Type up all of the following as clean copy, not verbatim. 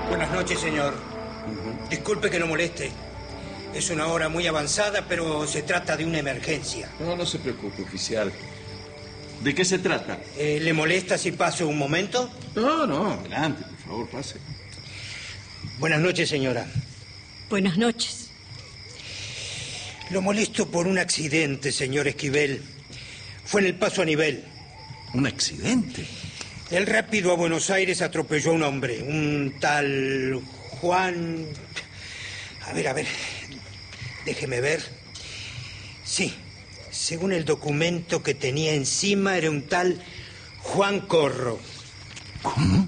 Buenas noches, señor. Disculpe que lo moleste. Es una hora muy avanzada, pero se trata de una emergencia. No se preocupe, oficial. ¿De qué se trata? ¿Le molesta si paso un momento? No, adelante, por favor, pase. Buenas noches, señora. Buenas noches. Lo molesto por un accidente, señor Esquivel. Fue en el paso a nivel. ¿Un accidente? El rápido a Buenos Aires atropelló a un hombre, un tal Juan... A ver, déjeme ver. Sí, según el documento que tenía encima, era un tal Juan Corro. ¿Cómo?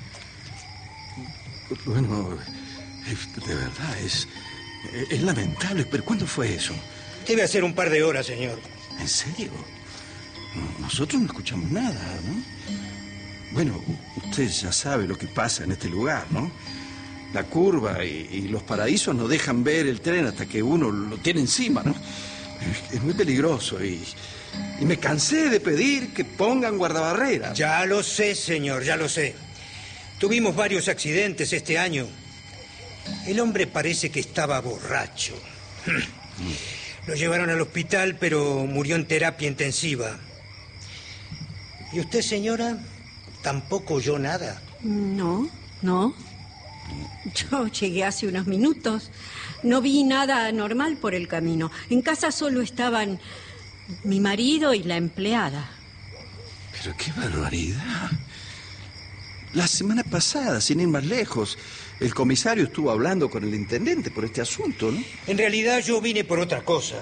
Bueno, de verdad, es lamentable, pero ¿cuándo fue eso? Debe hacer un par de horas, señor. ¿En serio? Nosotros no escuchamos nada, ¿no? Bueno, usted ya sabe lo que pasa en este lugar, ¿no? La curva y los paraísos no dejan ver el tren hasta que uno lo tiene encima, ¿no? Es muy peligroso y me cansé de pedir que pongan guardabarreras. Ya lo sé, señor, ya lo sé. Tuvimos varios accidentes este año. El hombre parece que estaba borracho. Lo llevaron al hospital, pero murió en terapia intensiva. ¿Y usted, señora, tampoco oyó nada? No. Yo llegué hace unos minutos. No vi nada anormal por el camino. En casa solo estaban mi marido y la empleada. Pero qué barbaridad. La semana pasada, sin ir más lejos, el comisario estuvo hablando con el intendente por este asunto, ¿no? En realidad yo vine por otra cosa.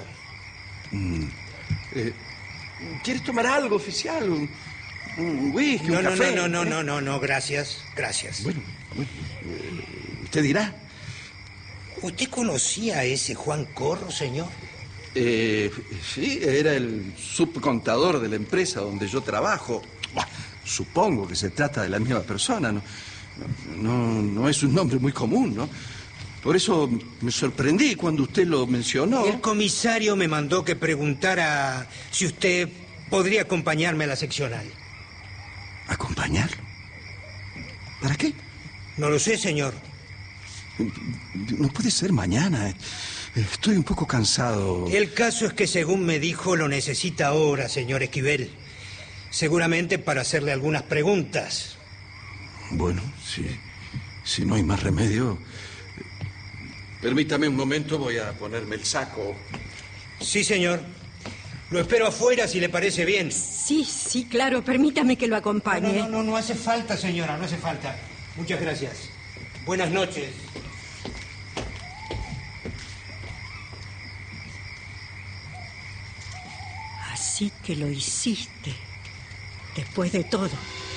¿Quieres tomar algo, oficial? ¿Un whisky, un café? No, gracias. Bueno, usted dirá. ¿Usted conocía a ese Juan Corro, señor? Sí, era el subcontador de la empresa donde yo trabajo. Supongo que se trata de la misma persona, no es un nombre muy común, ¿no? Por eso me sorprendí cuando usted lo mencionó. El comisario me mandó que preguntara si usted podría acompañarme a la seccional. ¿Acompañarlo? ¿Para qué? No lo sé, señor. No puede ser mañana. Estoy un poco cansado. El caso es que, según me dijo, lo necesita ahora, señor Esquivel. Seguramente para hacerle algunas preguntas. Bueno, si no hay más remedio... Permítame un momento, voy a ponerme el saco. Sí, señor. Lo espero afuera, si le parece bien. Sí, claro. Permítame que lo acompañe. No hace falta, señora, no hace falta. Muchas gracias. Buenas noches. Así que lo hiciste, después de todo.